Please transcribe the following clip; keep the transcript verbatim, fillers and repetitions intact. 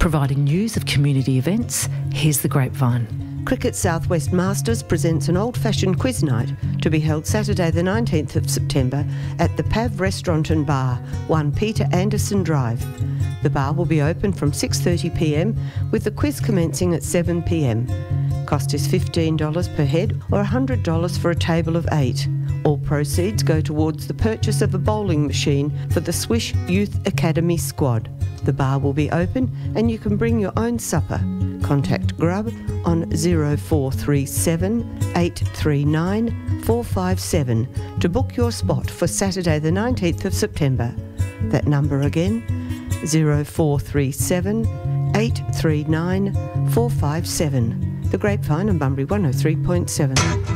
Providing news of community events, here's The Grapevine. Cricket Southwest Masters presents an old-fashioned quiz night to be held Saturday the nineteenth of September at the P A V Restaurant and Bar, one Peter Anderson Drive. The bar will be open from six thirty p m with the quiz commencing at seven p m. Cost is fifteen dollars per head or one hundred dollars for a table of eight. All proceeds go towards the purchase of a bowling machine for the Swish Youth Academy squad. The bar will be open and you can bring your own supper. Contact Grub on zero four three seven, eight three nine, four five seven to book your spot for Saturday the nineteenth of September. That number again, zero four three seven, eight three nine, four five seven. The Grapevine on Bunbury one oh three point seven.